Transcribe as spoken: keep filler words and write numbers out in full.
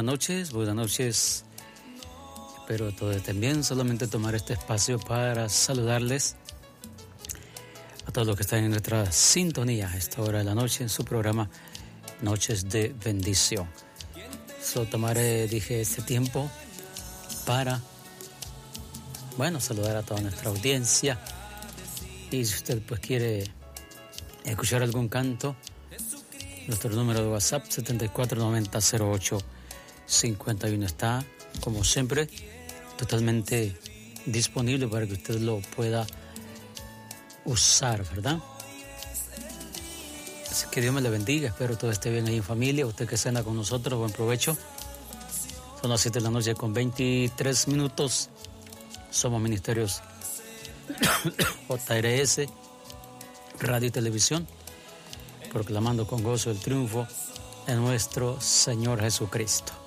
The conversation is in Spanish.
buenas noches, buenas noches. Espero todo estén bien. Solamente tomar este espacio para saludarles a todos los que están en nuestra sintonía a esta hora de la noche en su programa Noches de Bendición. So, tomaré, dije, este tiempo para, bueno, saludar a toda nuestra audiencia. Y si usted pues quiere escuchar algún canto, nuestro número de WhatsApp setenta y cuatro noventa cero ocho cincuenta y uno está, como siempre, totalmente disponible para que usted lo pueda usar, ¿verdad? Así que Dios me le bendiga, espero todo esté bien ahí en familia. Usted que cena con nosotros, buen provecho. Son las siete de la noche con veintitrés minutos. Somos Ministerios J R S, Radio y Televisión, proclamando con gozo el triunfo de nuestro Señor Jesucristo.